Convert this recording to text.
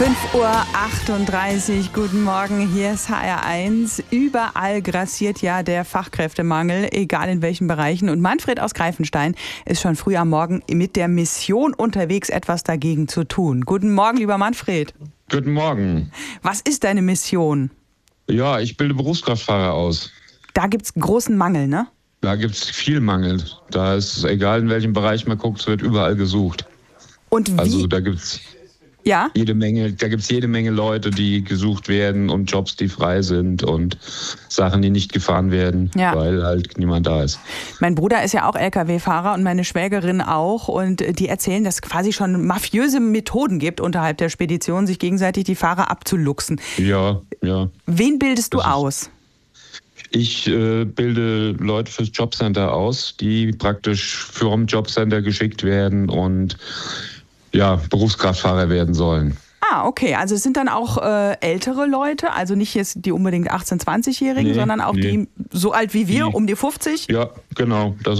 5:38 Uhr, guten Morgen, hier ist HR1. Überall grassiert ja der Fachkräftemangel, egal in welchen Bereichen. Und Manfred aus Greifenstein ist schon früh am Morgen mit der Mission unterwegs, etwas dagegen zu tun. Guten Morgen, lieber Manfred. Guten Morgen. Was ist deine Mission? Ja, ich bilde Berufskraftfahrer aus. Da gibt's großen Mangel, ne? Da gibt es viel Mangel. Da ist, egal in welchem Bereich man guckt, es wird überall gesucht. Und wie? Also da gibt es Ja? jede Menge Leute, die gesucht werden und Jobs, die frei sind und Sachen, die nicht gefahren werden, Ja. weil halt niemand da ist. Mein Bruder ist ja auch Lkw-Fahrer und meine Schwägerin auch. Und die erzählen, dass es quasi schon mafiöse Methoden gibt, unterhalb der Spedition, sich gegenseitig die Fahrer abzuluxen. Ja. Wen bildest du Das ist- aus? Ich bilde Leute fürs Jobcenter aus, die praktisch vom Jobcenter geschickt werden und Berufskraftfahrer werden sollen. Ah, okay. Also es sind dann auch ältere Leute, also nicht jetzt die unbedingt 18-, 20-Jährigen, Nee, sondern auch nee. die so alt wie wir, Die- um die 50? Ja, genau. Das